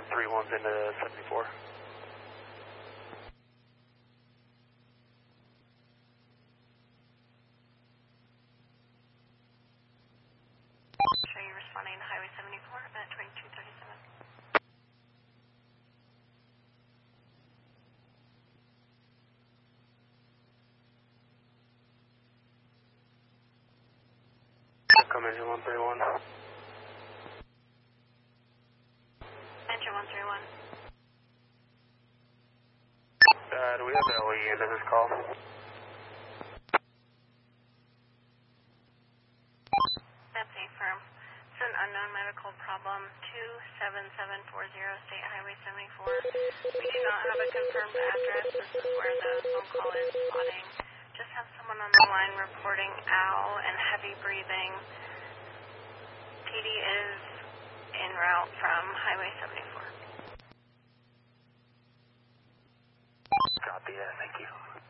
131's into 74. Show you responding to Highway 74 at 2237. Come engine 131. Engine 131. Do we have the LE into this call? That's affirm. It's an unknown medical problem, 27740 State Highway 74. We do not have a confirmed address. This is where the phone call is spotting. Just have someone on the line reporting owl and heavy breathing. PD is en route from Highway 74. Copy that, thank you.